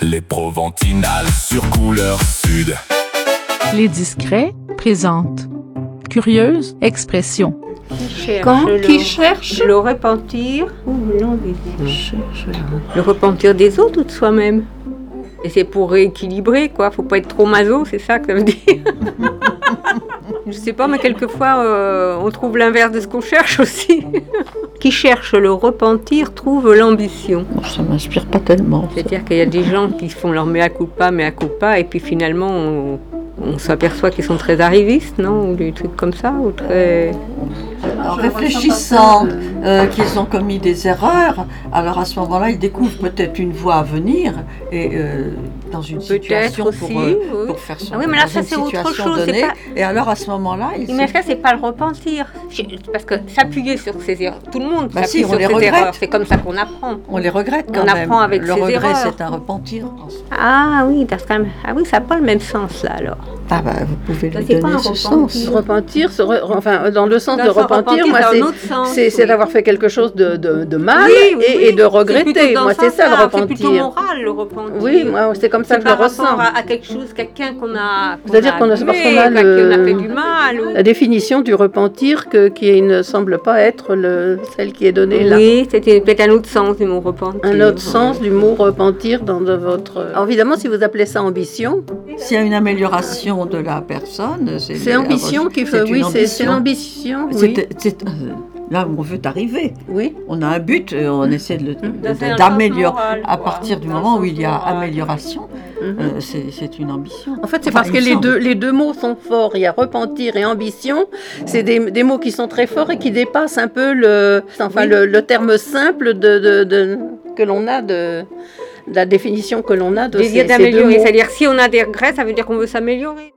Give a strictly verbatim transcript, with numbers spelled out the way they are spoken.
Les Proventinales sur Couleur Sud. Les Discrets présentent Curieuse expression. Qui cherche Quand le, qui cherche le repentir ou l'ambition. Le repentir des autres ou de soi-même. Et c'est pour rééquilibrer, quoi. Faut pas être trop maso, c'est ça que ça veut dire. Je sais pas, mais quelquefois, euh, on trouve l'inverse de ce qu'on cherche aussi. Qui cherche le repentir trouve l'ambition. Bon, ça m'inspire pas tellement. Ça. C'est-à-dire qu'il y a des gens qui font leur mea culpa, mea culpa, et puis finalement, on, on s'aperçoit qu'ils sont très arrivistes, non? Ou des trucs comme ça, ou très... En réfléchissant euh, qu'ils ont commis des erreurs, alors à ce moment-là, ils découvrent peut-être une voie à venir et euh, dans une Peut-être situation aussi, pour, euh, oui. pour faire son Ah oui, mais là, dans ça, une c'est autre situation chose, c'est donnée. pas- Et alors à ce moment-là, ils Mais se- ça, c'est pas le repentir. Parce que s'appuyer sur ses erreurs, tout le monde Bah s'appuie si, on sur les ses regrette. erreurs. C'est comme ça qu'on apprend. on les regrette quand On même. apprend avec Le ses regret, erreurs. c'est un repentir. Ah oui, parce que, ah oui, ça n'a pas le même sens là alors. Ah bah, vous pouvez Ça, lui c'est pas donner un ce repentir. sens. Repentir, se re- enfin, dans le sens Dans de le sens repentir, repentir, moi, dans c'est, un autre sens, c'est, c'est oui. d'avoir fait quelque chose de, de, de mal Oui, oui, et, oui. et de C'est regretter. plutôt dans Moi, ce c'est ça le sens-là. C'est plutôt repentir. moral le repentir. Oui, moi, c'est comme ça C'est que je le par ressens. rapport à, à quelque chose, quelqu'un qu'on a. qu'on C'est-à-dire a qu'on a- parce abîmé, qu'on a à qui le- on a fait du mal. ou- La définition du repentir que, qui ne semble pas être le, celle qui est donnée là. Oui, c'était peut-être un autre sens du mot repentir. Un autre sens du mot repentir dans de votre... Alors, évidemment, si vous appelez ça ambition, S'il y a une amélioration de la personne, c'est, c'est ambition qui fait... c'est une Oui, c'est, c'est ambition. l'ambition. Oui. C'est- c'est, euh, là où on veut arriver. Oui. On a un but, euh, on essaie de, le- Dans de- un sens d'améliorer. moral, À quoi. partir du Dans un moment où sens il y a moral. amélioration, Mhm. euh, c'est, c'est une ambition. En fait, c'est Enfin, parce il que me les semble. deux, les deux mots sont forts. Il y a repentir et ambition. C'est des, des mots qui sont très forts et qui dépassent un peu le, enfin, Oui. le, le terme simple de, de, de- que l'on a de, de la définition que l'on a de ces, Désir ces deux d'améliorer. mots. C'est-à-dire, si on a des regrets, ça veut dire qu'on veut s'améliorer.